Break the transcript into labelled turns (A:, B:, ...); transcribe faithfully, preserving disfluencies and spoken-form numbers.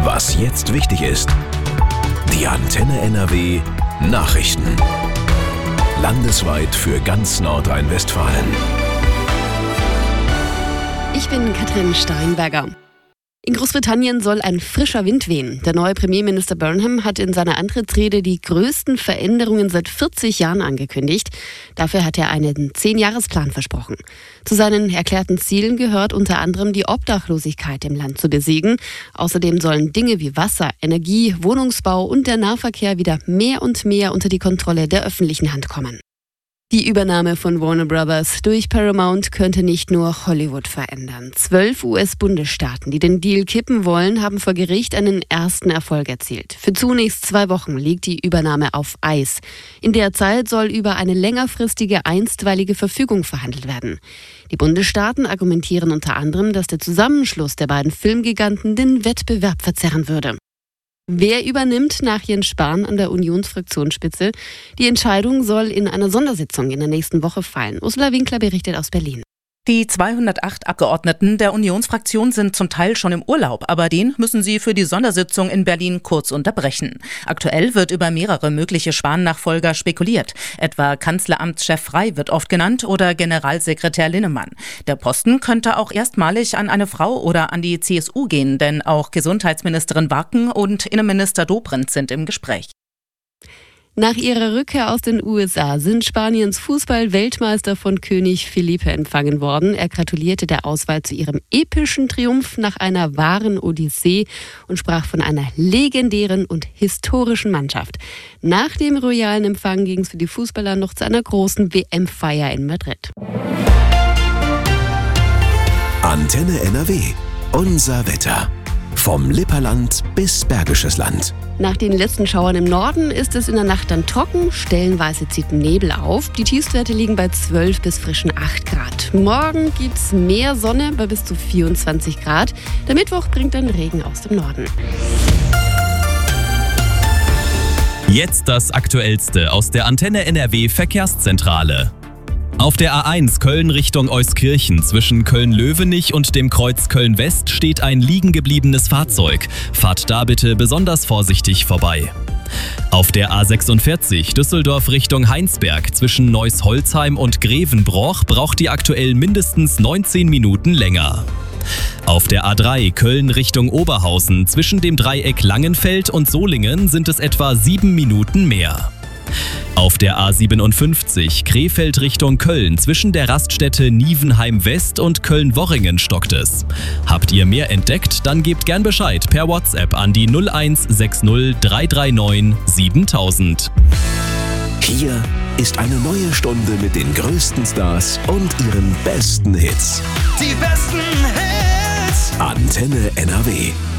A: Was jetzt wichtig ist. Die Antenne N R W Nachrichten. Landesweit für ganz Nordrhein-Westfalen.
B: Ich bin Katrin Steinberger. In Großbritannien soll ein frischer Wind wehen. Der neue Premierminister Burnham hat in seiner Antrittsrede die größten Veränderungen seit vierzig Jahren angekündigt. Dafür hat er einen Zehn-Jahres-Plan versprochen. Zu seinen erklärten Zielen gehört unter anderem die Obdachlosigkeit im Land zu besiegen. Außerdem sollen Dinge wie Wasser, Energie, Wohnungsbau und der Nahverkehr wieder mehr und mehr unter die Kontrolle der öffentlichen Hand kommen. Die Übernahme von Warner Brothers durch Paramount könnte nicht nur Hollywood verändern. Zwölf U S-Bundesstaaten, die den Deal kippen wollen, haben vor Gericht einen ersten Erfolg erzielt. Für zunächst zwei Wochen liegt die Übernahme auf Eis. In der Zeit soll über eine längerfristige einstweilige Verfügung verhandelt werden. Die Bundesstaaten argumentieren unter anderem, dass der Zusammenschluss der beiden Filmgiganten den Wettbewerb verzerren würde. Wer übernimmt nach Jens Spahn an der Unionsfraktionsspitze? Die Entscheidung soll in einer Sondersitzung in der nächsten Woche fallen. Ursula Winkler berichtet aus Berlin.
C: Die zweihundertacht Abgeordneten der Unionsfraktion sind zum Teil schon im Urlaub, aber den müssen sie für die Sondersitzung in Berlin kurz unterbrechen. Aktuell wird über mehrere mögliche Spahn-Nachfolger spekuliert. Etwa Kanzleramtschef Frey wird oft genannt oder Generalsekretär Linnemann. Der Posten könnte auch erstmalig an eine Frau oder an die C S U gehen, denn auch Gesundheitsministerin Warken und Innenminister Dobrindt sind im Gespräch.
B: Nach ihrer Rückkehr aus den U S A sind Spaniens Fußball-Weltmeister von König Felipe empfangen worden. Er gratulierte der Auswahl zu ihrem epischen Triumph nach einer wahren Odyssee und sprach von einer legendären und historischen Mannschaft. Nach dem royalen Empfang ging es für die Fußballer noch zu einer großen W M-Feier in Madrid.
A: Antenne N R W. Unser Wetter. Vom Lipperland bis Bergisches Land.
B: Nach den letzten Schauern im Norden ist es in der Nacht dann trocken, stellenweise zieht Nebel auf. Die Tiefstwerte liegen bei zwölf bis frischen acht Grad. Morgen gibt es mehr Sonne bei bis zu vierundzwanzig Grad. Der Mittwoch bringt dann Regen aus dem Norden.
D: Jetzt das Aktuellste aus der Antenne N R W Verkehrszentrale. Auf der A eins Köln Richtung Euskirchen zwischen Köln-Löwenich und dem Kreuz Köln-West steht ein liegen gebliebenes Fahrzeug. Fahrt da bitte besonders vorsichtig vorbei. Auf der A sechsundvierzig Düsseldorf Richtung Heinsberg zwischen Neuss-Holzheim und Grevenbroich braucht ihr aktuell mindestens neunzehn Minuten länger. Auf der A drei Köln Richtung Oberhausen zwischen dem Dreieck Langenfeld und Solingen sind es etwa sieben Minuten mehr. Auf der A siebenundfünfzig Krefeld Richtung Köln zwischen der Raststätte Nievenheim West und Köln-Worringen stockt es. Habt ihr mehr entdeckt? Dann gebt gern Bescheid per WhatsApp an die null eins sechs null drei drei neun siebentausend.
A: Hier ist eine neue Stunde mit den größten Stars und ihren besten Hits.
E: Die besten Hits.
A: Antenne N R W.